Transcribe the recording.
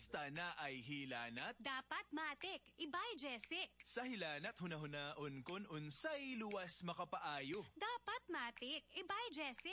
Basta na ay hilanat. Dapat matik, ibay Jesse. Sa hilanat hunahunaon kun unsay luwas makapaayo. Dapat matik, ibay Jesse.